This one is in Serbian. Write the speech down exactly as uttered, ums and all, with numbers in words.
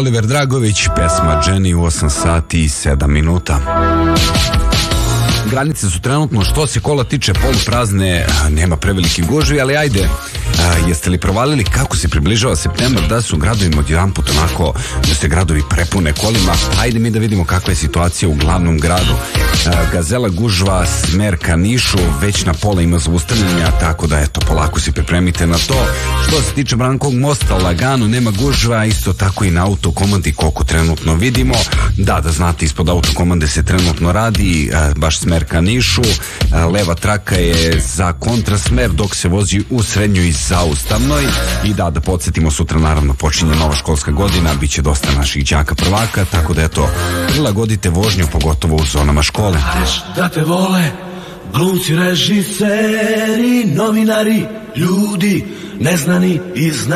Oliver Dragović, pesma Jenny u osam sati i sedam minuta. Granice su trenutno, što se kola tiče, poluprazne, nema preveliki gužvi, ali ajde, a, jeste li provalili kako se približava septembar, da su gradovima odjedanput onako, da se gradovi prepune kolima? Ajde mi da vidimo kakva je situacija u glavnom gradu. A, Gazela gužva, smer ka Nišu, već na pola ima zaustavljanja, tako da eto, polako se pripremite na to. Što se tiče Brankovog mosta, lagano, nema gužva, isto tako i na autokomandi koliko trenutno vidimo. Da, da znate, ispod autokomande se trenutno radi, a, baš smer ka Nišu, a, leva traka je za kontrasmer dok se vozi u srednjoj i zaustavnoj. I da, da podsjetimo, sutra naravno počinje nova školska godina, bit će dosta naših đaka prvaka, tako da eto, prilagodite vožnju, pogotovo u zonama škole. Da te vole glumci, režiseri, novinari, ljudi neznani i znani.